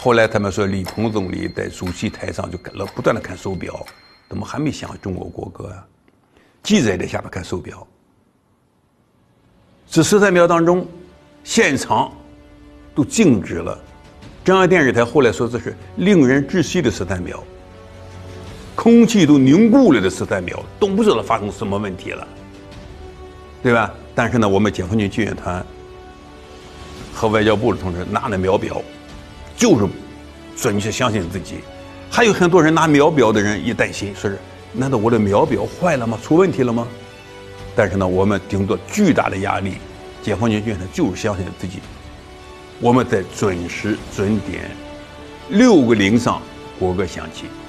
后来他们说李鹏总理在主席台上就不断的看手表，怎么还没响中国国歌啊？记者也在下边看手表。这13秒当中，现场都静止了。中央电视台后来说这是令人窒息的13秒，空气都凝固了的13秒，都不知道发生什么问题了，对吧？但是呢，我们解放军救援团和外交部的同志拿了秒表，就是准确相信自己。还有很多人拿秒表的人一担心，说是难道我的秒表坏了吗？出问题了吗？但是呢，我们顶着巨大的压力，解放军救援团就是相信自己。我们在准时准点6个0上国歌响起。